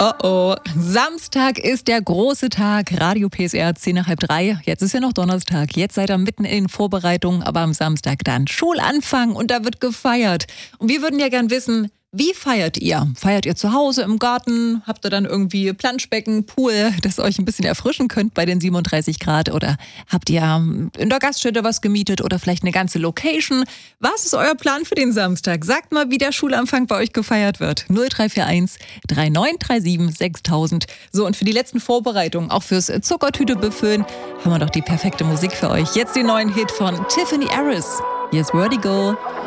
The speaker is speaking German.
Oh oh, Samstag ist der große Tag. Radio PSR 10 nach halb 3. Jetzt ist ja noch Donnerstag. Jetzt seid ihr mitten in den Vorbereitungen, aber am Samstag dann Schulanfang und da wird gefeiert. Und wir würden ja gern wissen, wie feiert ihr? Feiert ihr zu Hause im Garten? Habt ihr dann irgendwie Planschbecken, Pool, das euch ein bisschen erfrischen könnt bei den 37 Grad? Oder habt ihr in der Gaststätte was gemietet oder vielleicht eine ganze Location? Was ist euer Plan für den Samstag? Sagt mal, wie der Schulanfang bei euch gefeiert wird. 0341 3937 6000. So, und für die letzten Vorbereitungen, auch fürs Zuckertüte befüllen, haben wir doch die perfekte Musik für euch. Jetzt den neuen Hit von Tiffany Harris. Hier ist Vertigo.